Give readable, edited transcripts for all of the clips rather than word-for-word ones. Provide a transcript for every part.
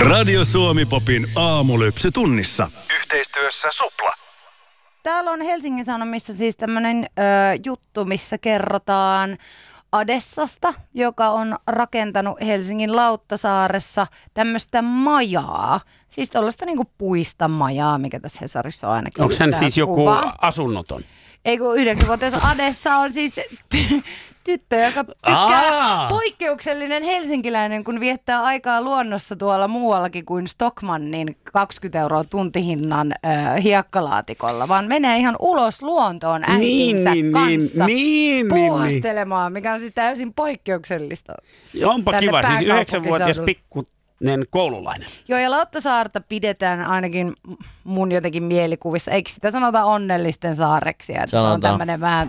Radio Suomi Popin aamulypsy tunnissa. Yhteistyössä Supla. Täällä on Helsingin Sanomissa siis tämmöinen juttu, missä kerrotaan Adessasta, joka on rakentanut Helsingin Lauttasaaressa tämmöistä majaa. Siis tuollaista niinku puista majaa, mikä tässä Hesarissa on ainakin. Onko hän siis joku asunnoton? Ei kun 9-vuotias Adessa on siis tyttö, joka tykkää poikkeuksellinen helsinkiläinen, kun viettää aikaa luonnossa tuolla muuallakin kuin Stockmannin 20 € tuntihinnan hiekkalaatikolla, vaan menee ihan ulos luontoon äitinsä kanssa puuhastelemaan, mikä on siis täysin poikkeuksellista. Onpa kiva, siis 9-vuotias pikkunen koululainen. Joo, ja Lauttasaarta pidetään ainakin mun jotenkin mielikuvissa, eikö sitä sanota onnellisten saareksi, että se on tämmöinen vähän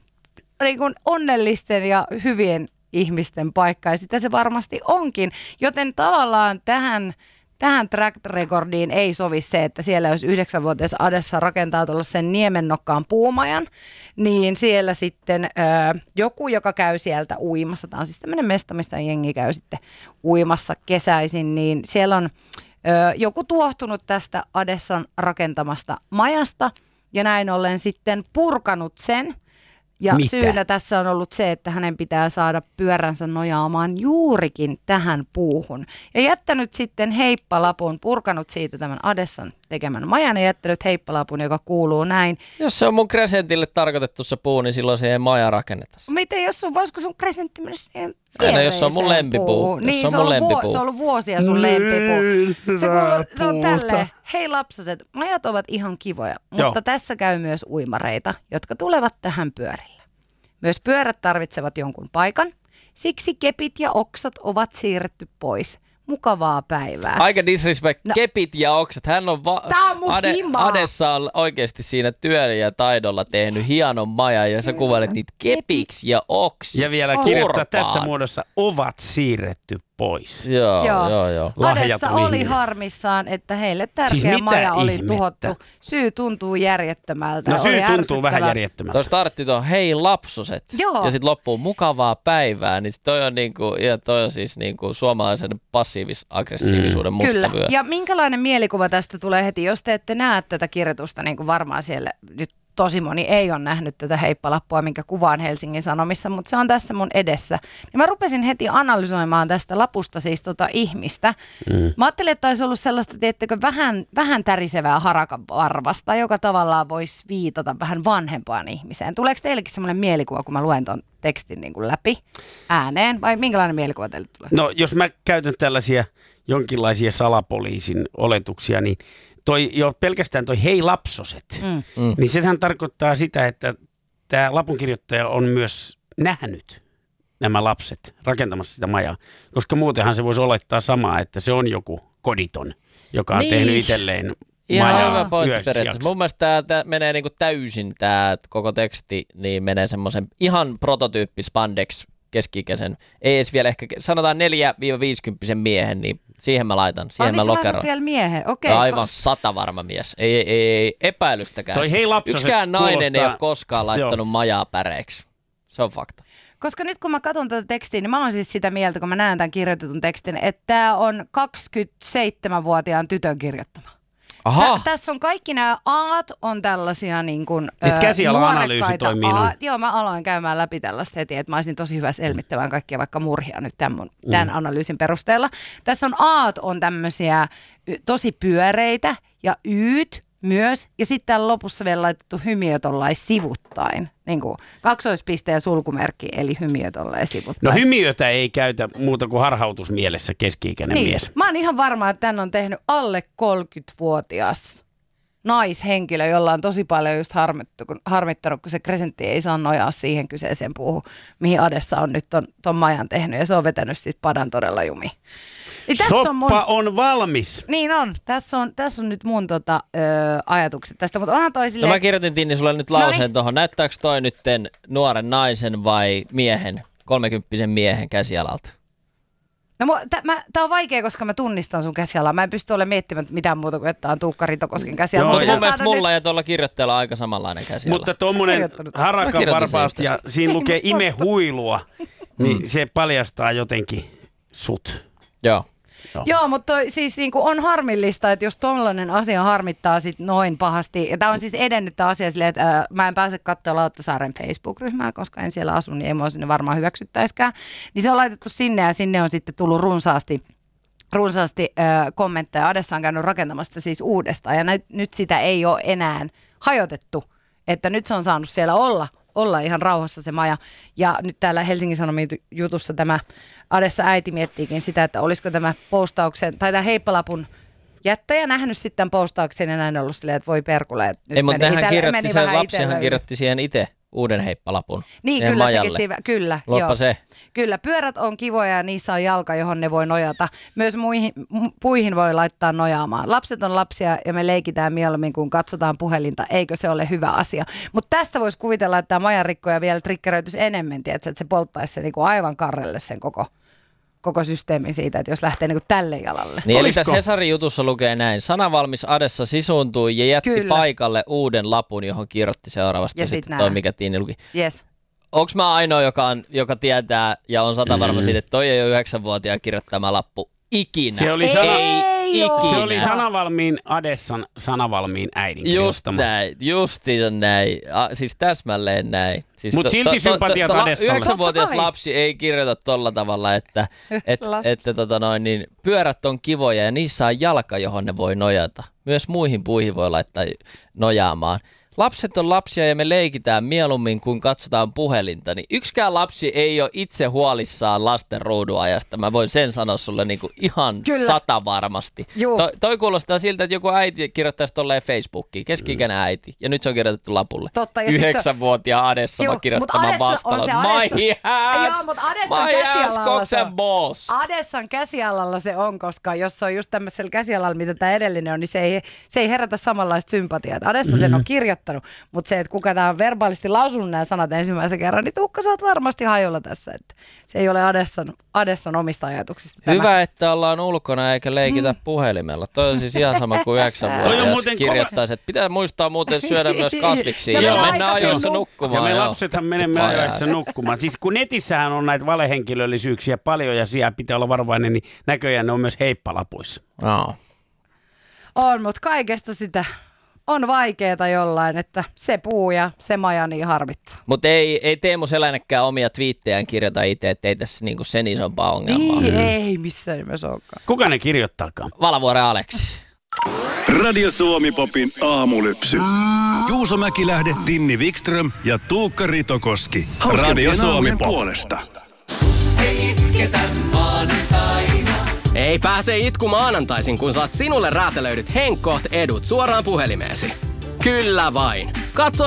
niin kuin onnellisten ja hyvien ihmisten paikka, ja sitä se varmasti onkin. Joten tavallaan tähän track recordiin ei sovi se, että siellä jos 9-vuotias Adessa rakentaa tuollaisen niemennokkaan puumajan, niin siellä sitten joku, joka käy sieltä uimassa, tämä on siis tämmöinen mesta, mistä jengi käy sitten uimassa kesäisin, niin siellä on joku tuohtunut tästä Adessan rakentamasta majasta, ja näin ollen sitten purkanut sen. Ja syynä tässä on ollut se, että hänen pitää saada pyöränsä nojaamaan juurikin tähän puuhun. Ja jättänyt sitten heippalapun, purkanut siitä tämän Adessan tekemän majan ja jättänyt heippalapun, joka kuuluu näin. Jos se on mun kresentille tarkoitettu se puu, niin silloin siihen maja rakennetaan. Miten voisiko sun kresentti mennä siihen aina, jos se on mun lempipuu. Niin, se on ollut vuosia sun lempipuu. Se on tälleen. Hei lapsaset, majat ovat ihan kivoja, mutta tässä käy myös uimareita, jotka tulevat tähän pyörillä. Myös pyörät tarvitsevat jonkun paikan, siksi kepit ja oksat ovat siirretty pois. Mukavaa päivää. Aika disrespect. No. Kepit ja oksat. Hän on Adessa on oikeasti siinä työllä ja taidolla tehnyt hienon majan ja sä kuvailet niitä kepiksi ja oksiksi. Ja vielä kirjoittaa tässä muodossa ovat siirretty pois. Joo. Adessa oli harmissaan, että heille tärkeä maja oli tuhottu. Syy tuntuu järjettömältä. No syy tuntuu vähän järjettömältä. Toi startti tuon hei lapsuset ja sitten loppuu mukavaa päivää, niin toi on, niinku, ja toi on siis niinku suomalaisen passiivis-aggressiivisuuden musta vyö. Ja minkälainen mielikuva tästä tulee heti, jos te ette näe tätä kirjoitusta, niin kuin varmaan siellä nyt tosi moni ei ole nähnyt tätä heippalappua, minkä kuvaan Helsingin Sanomissa, mutta se on tässä mun edessä. Niin mä rupesin heti analysoimaan tästä lapusta siis ihmistä. Mä ajattelin, että olisi ollut sellaista, tiettäkö, vähän tärisevää harakan varvasta, joka tavallaan voisi viitata vähän vanhempaan ihmiseen. Tuleeko teillekin semmoinen mielikuva, kun mä luen ton tekstin niin kuin läpi ääneen, vai minkälainen mielikuva teille tulee? No, jos mä käytän tällaisia jonkinlaisia salapoliisin oletuksia, niin pelkästään toi hei lapsoset, niin sehän tarkoittaa sitä, että tämä lapunkirjoittaja on myös nähnyt nämä lapset rakentamassa sitä majaa, koska muutenhan se voisi olettaa samaa, että se on joku koditon, joka on tehnyt itselleen majaa yöksi. Mun mielestä tämä menee niinku täysin, tämä koko teksti, niin menee semmoisen ihan prototyyppi spandex keski-ikäisen, ei edes vielä ehkä, sanotaan 4-50 miehen, niin siihen mä laitan, siihen mä lokeroin. Vielä miehen, okei. Aivan 100 varma mies, ei epäilystäkään. Yksikään nainen ei ole koskaan laittanut majaa päreiksi, se on fakta. Koska nyt kun mä katson tätä tekstiä, niin mä oon siis sitä mieltä, kun mä näen tämän kirjoitetun tekstin, että tämä on 27-vuotiaan tytön kirjoittama. Tässä on kaikki nämä aat on tällaisia niin kuin käsiala-analyysi toimii. Joo, mä aloin käymään läpi tällaista heti, että mä olisin tosi hyvä selmittämään kaikkia vaikka murhia nyt tämän analyysin perusteella. Tässä on aat on tämmöisiä tosi pyöreitä ja yyt myös, ja sitten täällä lopussa vielä laitettu hymiö tollain sivuttain, niin kuin kaksoispiste ja sulkumerkki, eli hymiö tollain sivuttain. No hymiötä ei käytä muuta kuin harhautusmielessä keski-ikäinen mies. Mä oon ihan varma, että tän on tehnyt alle 30-vuotias naishenkilö, jolla on tosi paljon just harmittanut, kun se kresentti ei saa nojaa siihen kyseiseen puuhun, mihin Adessa on nyt ton majan tehnyt, ja se on vetänyt sit padan todella jumiin. Niin Soppa on valmis. Niin on. Tässä on nyt mun ajatukset tästä, mutta onhan toi silleen... No mä kirjoitin Tinni sulle nyt lauseen tuohon. Näyttääkö toi nytten nuoren naisen vai miehen, 30 miehen käsialalta? No tää on vaikea, koska mä tunnistan sun käsialaa. Mä en pysty olemaan miettimään mitään muuta kuin, että on Tuukka Ritokosken käsiala. Mutta mun mielestä mulla ja tuolla kirjoittajalla on aika samanlainen käsiala. Mutta tuommoinen harakan varpaat ja siinä lukee imehuilua, niin se paljastaa jotenkin sut. Joo. Joo, mutta siis niin on harmillista, että jos tollainen asia harmittaa sit noin pahasti, ja tämä on siis edennyt tämä asia silleen, että mä en pääse katsoa Lauttasaaren Facebook-ryhmää, koska en siellä asu, niin ei mua sinne varmaan hyväksyttäiskään. Niin se on laitettu sinne ja sinne on sitten tullut runsaasti kommentteja. Adessa on käynyt rakentamasta siis uudestaan ja nyt sitä ei ole enää hajotettu, että nyt se on saanut siellä olla ihan rauhassa se maja. Ja nyt täällä Helsingin Sanomien jutussa tämä Adessa äiti miettiikin sitä, että olisiko tämä postauksen tai tämä heippalapun jättäjä nähnyt sitten postauksen ja näin ollut silleen, että voi perkule. Ei, mutta lapsihan kirjoitti siihen itse uuden heippalapun. Niin, kyllä majalle. Sekin kyllä. Luoppa se. Kyllä, pyörät on kivoja ja niissä on jalka, johon ne voi nojata. Myös puihin voi laittaa nojaamaan. Lapset on lapsia ja me leikitään mieluummin, kun katsotaan puhelinta. Eikö se ole hyvä asia? Mutta tästä voisi kuvitella, että tämä majarikkoja vielä triggeröityisi enemmän, että se polttaisi se niinku aivan karrelle sen koko systeemin siitä, että jos lähtee niinku tälle jalalle. Niin, eli tässä Hesarin jutussa lukee näin. Sanavalmis Adessa sisuuntui ja jätti paikalle uuden lapun, johon kirjoitti seuraavasti. Ja sitten toi, mikä Tiini luki. Yes. Onko mä ainoa, joka tietää ja on satavarma siitä, että toi ei ole 9-vuotiaan kirjoittama lappu ikinä? Se oli sanavalmiin Adessan sanavalmiin äidin kirjoittama. Justiinsa näin. Siis täsmälleen näin. Siis mutta silti sympatiat Adessalle. 9-vuotias lapsi ei kirjoita tolla tavalla, että niin pyörät on kivoja ja niissä on jalka, johon ne voi nojata. Myös muihin puihin voi laittaa nojaamaan. Lapset on lapsia ja me leikitään mieluummin, kun katsotaan puhelinta. Niin yksikään lapsi ei ole itse huolissaan lasten ruuduajasta. Mä voin sen sanoa sulle niinku ihan 100 varmasti. Toi kuulostaa siltä, että joku äiti kirjoittaisi tolleen Facebookiin, keski-ikäinen äiti. Ja nyt se on kirjoitettu lapulle. 9-vuotiaan Adessa kirjoittamaan vastalon. My ass, Adessan käsialalla se on, koska jos se on just tämmöisellä käsialalla, mitä tämä edellinen on, niin se ei herätä samanlaista sympatiaa. Adessa sen on kirjoittanut. Mutta se, että kuka tämä on verbaalisti lausunut nämä sanat ensimmäisen kerran, niin Tuukka, sä oot varmasti hajolla tässä. Että se ei ole Adessan omista ajatuksista. Hyvä, että ollaan ulkona eikä leikitä puhelimella. Toi on siis ihan sama kuin 9-vuotias kirjoittaisi. Että pitää muistaa muuten syödä myös kasviksia ja mennä ajoissa nukkumaan. Ja me lapsethan menemme ajoissa nukkumaan. Siis kun netissähän on näitä valehenkilöllisyyksiä paljon ja siellä pitää olla varovainen, niin näköjään ne on myös heippalapuissa. No. On, mutta kaikesta sitä on vaikeeta jollain, että se puu ja se maja niin harmittaa. Mutta ei Teemu Seläinekään omia twiittejään kirjoita itse, että ei tässä niinku sen isompaa ongelmaa. Niin, ei missään nimessä olekaan. Kuka ne kirjoittaakaan? Valavuoren Aleksi. Radio Suomi Popin aamulypsy. Juuso Mäkilähde, Tinni Wikström ja Tuukka Ritokoski. Radio Suomi puolesta. Hei itketä maanantaina. Ei pääse itku maanantaisin, kun saat sinulle räätälöidyt Henkkoht edut suoraan puhelimeesi. Kyllä vain. Katso